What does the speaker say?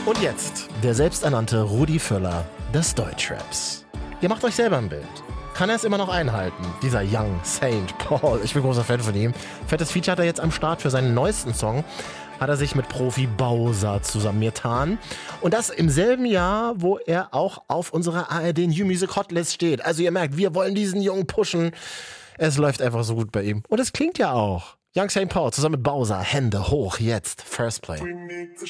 Und jetzt der selbsternannte Rudi Völler des Deutschraps. Ihr macht euch selber ein Bild. Kann er es immer noch einhalten? Dieser Young Saint Paul. Ich bin großer Fan von ihm. Fettes Feature hat er jetzt am Start für seinen neuesten Song. Hat er sich mit Profi Bowser zusammengetan. Und das im selben Jahr, wo er auch auf unserer ARD New Music Hotlist steht. Also ihr merkt, wir wollen diesen Jungen pushen. Es läuft einfach so gut bei ihm. Und es klingt ja auch. Young Saint Paul zusammen mit Bowser. Hände hoch jetzt. First Play.